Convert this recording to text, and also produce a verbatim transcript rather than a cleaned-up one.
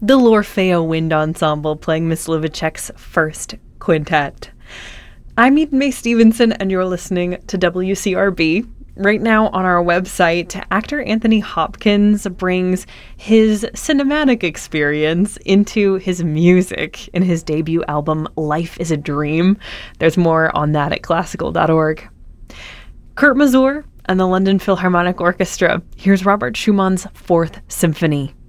the L'Orfeo Wind Ensemble playing Mysliwecek's first quintet. I'm Eden Mae Stevenson, and you're listening to W C R B. Right now on our website, actor Anthony Hopkins brings his cinematic experience into his music in his debut album, Life is a Dream. There's more on that at classical dot org. Kurt Masur and the London Philharmonic Orchestra. Here's Robert Schumann's Fourth Symphony.